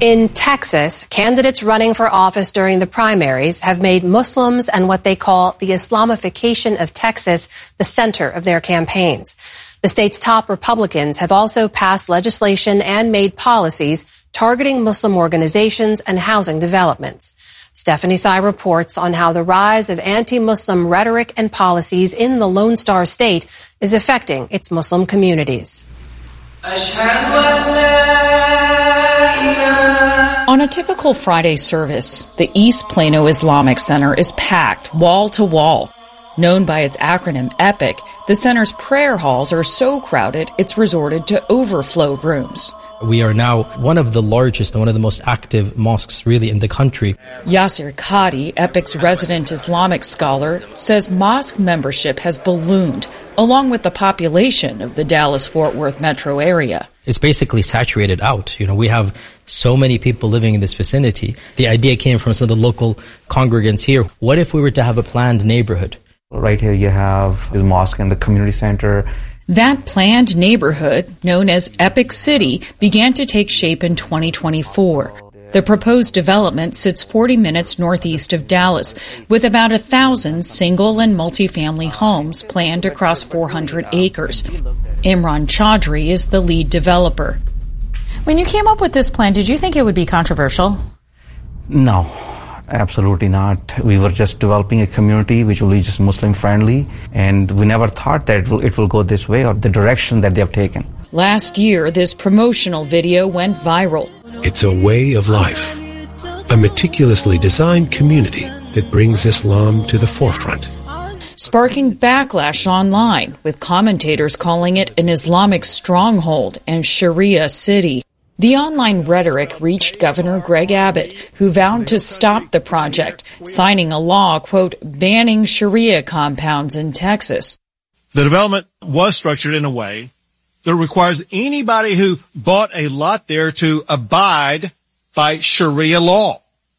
In Texas, candidates running for office during the primaries have made Muslims and what they call the Islamification of Texas the center of their campaigns. The state's top Republicans have also passed legislation and made policies targeting Muslim organizations and housing developments. Stephanie Sy reports on how the rise of anti-Muslim rhetoric and policies in the Lone Star State is affecting its Muslim communities. On a typical Friday service, the East Plano Islamic Center is packed wall to wall. Known by its acronym EPIC, the center's prayer halls are so crowded it's resorted to overflow rooms. We are now one of the largest and one of the most active mosques really in the country. Yasir Qadi, EPIC's resident Islamic scholar, says mosque membership has ballooned, along with the population of the Dallas-Fort Worth metro area. It's basically saturated out. We have so many people living in this vicinity. The idea came from some of the local congregants here. What if we were to have a planned neighborhood? Right here you have the mosque and the community center. That planned neighborhood, known as Epic City, began to take shape in 2024. The proposed development sits 40 minutes northeast of Dallas, with about 1,000 single and multifamily homes planned across 400 acres. Imran Chaudhry is the lead developer. When you came up with this plan, did you think it would be controversial? No, absolutely not. We were just developing a community which will be just Muslim friendly, and we never thought that it will go this way or the direction that they have taken. Last year, this promotional video went viral. It's a way of life, a meticulously designed community that brings Islam to the forefront. Sparking backlash online, with commentators calling it an Islamic stronghold and Sharia city. The online rhetoric reached Governor Greg Abbott, who vowed to stop the project, signing a law, quote, banning Sharia compounds in Texas. The development was structured in a way that requires anybody who bought a lot there to abide by Sharia law.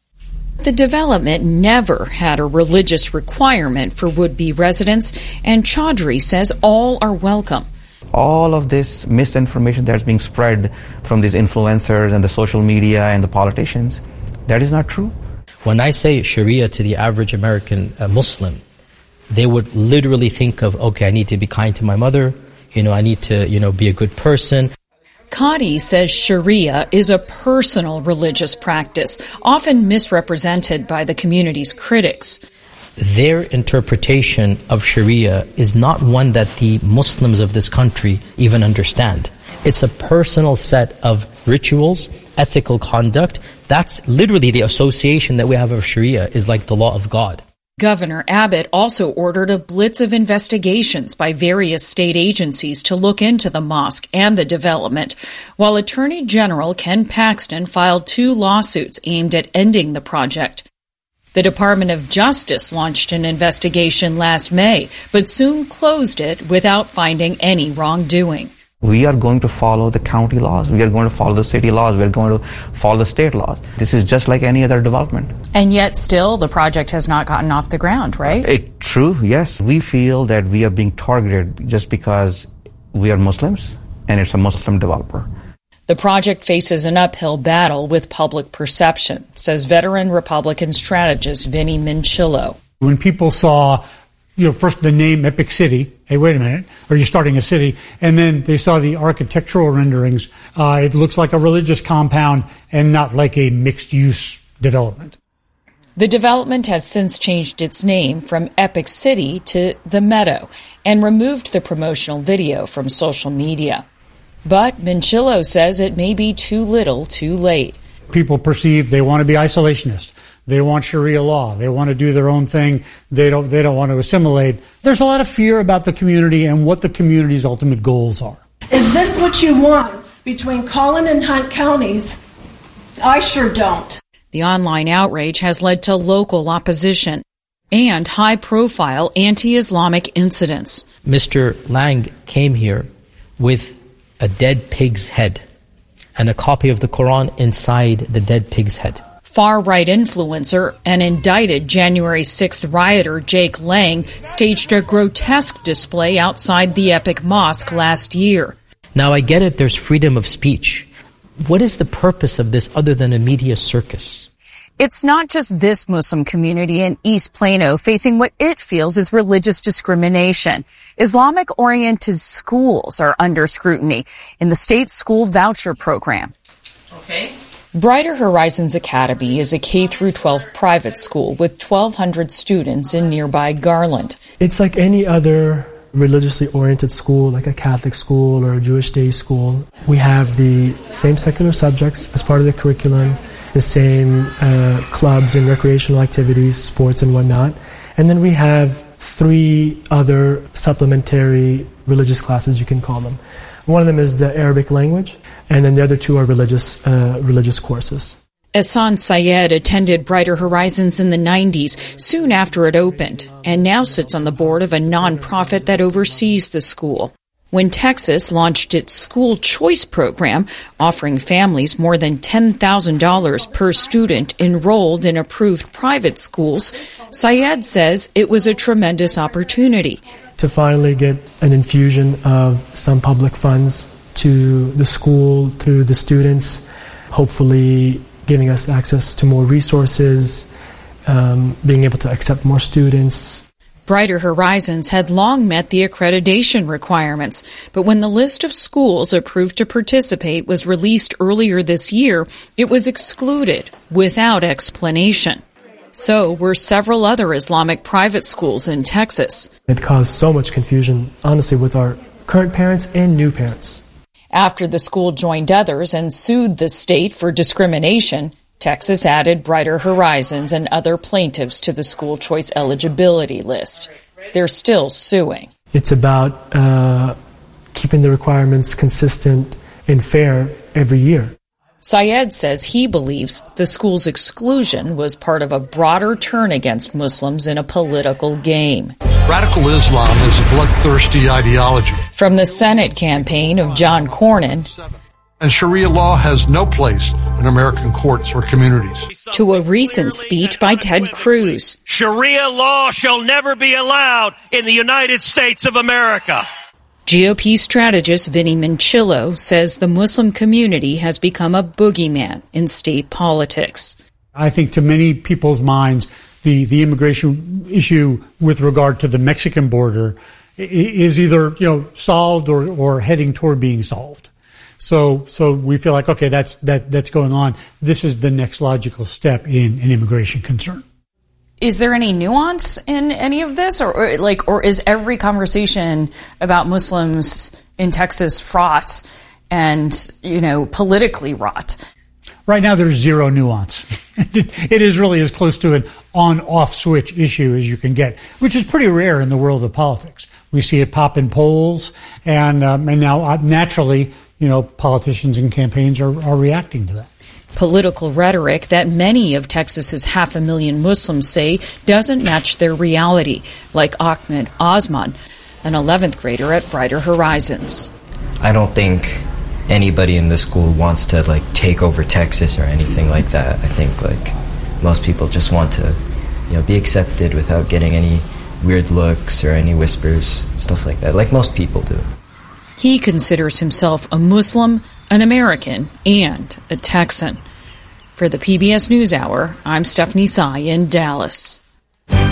The development never had a religious requirement for would-be residents, and Chaudhry says all are welcome. All of this misinformation that's being spread from these influencers and the social media and the politicians, that is not true. When I say Sharia to the average American Muslim, they would literally think of, okay, I need to be kind to my mother, I need to, be a good person. Qadi says Sharia is a personal religious practice, often misrepresented by the community's critics. Their interpretation of Sharia is not one that the Muslims of this country even understand. It's a personal set of rituals, ethical conduct. That's literally the association that we have of Sharia is like the law of God. Governor Abbott also ordered a blitz of investigations by various state agencies to look into the mosque and the development, while Attorney General Ken Paxton filed 2 lawsuits aimed at ending the project. The Department of Justice launched an investigation last May, but soon closed it without finding any wrongdoing. We are going to follow the county laws. We are going to follow the city laws. We are going to follow the state laws. This is just like any other development. And yet still the project has not gotten off the ground, right? True, yes. We feel that we are being targeted just because we are Muslims and it's a Muslim developer. The project faces an uphill battle with public perception, says veteran Republican strategist Vinnie Minchillo. When people saw first the name Epic City, hey, wait a minute, are you starting a city? And then they saw the architectural renderings. It looks like a religious compound and not like a mixed-use development. The development has since changed its name from Epic City to The Meadow and removed the promotional video from social media. But Minchillo says it may be too little too late. People perceive they want to be isolationist. They want Sharia law. They want to do their own thing. They don't want to assimilate. There's a lot of fear about the community and what the community's ultimate goals are. Is this what you want between Collin and Hunt counties? I sure don't. The online outrage has led to local opposition and high-profile anti-Islamic incidents. Mr. Lang came here with a dead pig's head and a copy of the Quran inside the dead pig's head. Far-right influencer and indicted January 6th rioter Jake Lang staged a grotesque display outside the Epic Mosque last year. Now, I get it, there's freedom of speech. what is the purpose of this other than a media circus? It's not just this Muslim community in East Plano facing what it feels is religious discrimination. Islamic-oriented schools are under scrutiny in the state school voucher program. Okay. Brighter Horizons Academy is a K-12 private school with 1,200 students in nearby Garland. It's like any other religiously oriented school, like a Catholic school or a Jewish day school. We have the same secular subjects as part of the curriculum, the same clubs and recreational activities, sports and whatnot. And then we have 3 other supplementary religious classes, you can call them. One of them is the Arabic language, and then the other 2 are religious courses. Ehsan Syed attended Brighter Horizons in the 90s, soon after it opened, and now sits on the board of a nonprofit that oversees the school. When Texas launched its school choice program, offering families more than $10,000 per student enrolled in approved private schools, Syed says it was a tremendous opportunity. To finally get an infusion of some public funds to the school through the students, hopefully giving us access to more resources, being able to accept more students. Brighter Horizons had long met the accreditation requirements, but when the list of schools approved to participate was released earlier this year, it was excluded without explanation. So were several other Islamic private schools in Texas. It caused so much confusion, honestly, with our current parents and new parents. After the school joined others and sued the state for discrimination, Texas added Brighter Horizons and other plaintiffs to the school choice eligibility list. They're still suing. It's about keeping the requirements consistent and fair every year. Syed says he believes the school's exclusion was part of a broader turn against Muslims in a political game. Radical Islam is a bloodthirsty ideology. From the Senate campaign of John Cornyn, and Sharia law has no place in American courts or communities, to a recent speech by Ted Cruz. Sharia law shall never be allowed in the United States of America. GOP strategist Vinny Minchillo says the Muslim community has become a boogeyman in state politics. I think to many people's minds, the immigration issue with regard to the Mexican border is either solved or heading toward being solved. So we feel like, okay, that's going on. This is the next logical step in an immigration concern. Is there any nuance in any of this, or is every conversation about Muslims in Texas fraught and politically wrought? Right now, there's zero nuance. It is really as close to an on-off switch issue as you can get, which is pretty rare in the world of politics. We see it pop in polls, and now naturally, politicians and campaigns are reacting to that. Political rhetoric that many of Texas's 500,000 Muslims say doesn't match their reality, like Ahmed Osman, an 11th grader at Brighter Horizons. I don't think anybody in the school wants to take over Texas or anything like that. I think most people just want to be accepted without getting any weird looks or any whispers, stuff like that, like most people do. He considers himself a Muslim, an American, and a Texan. For the PBS NewsHour, I'm Stephanie Tsai in Dallas.